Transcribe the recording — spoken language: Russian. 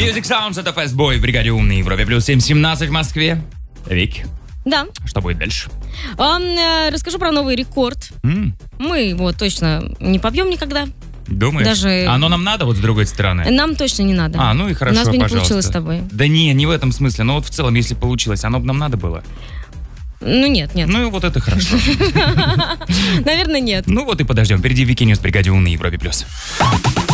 Music Sounds, это Fastboy в бригаде «Умный» Европе плюс 7:17 в Москве. Вик, Да. что будет дальше? Расскажу про новый рекорд. Мы его точно не побьем никогда. Думаешь? Даже- Оно нам надо вот с другой стороны? Нам точно не надо. Ну и хорошо, У нас бы не пожалуйста. получилось с тобой. Да не в этом смысле. Но вот в целом, если получилось, оно бы нам надо было. Ну нет. Ну и вот это хорошо. Наверное, нет. Ну вот и подождем. Впереди Вики Ньюс в бригаде «Умный» Европе плюс.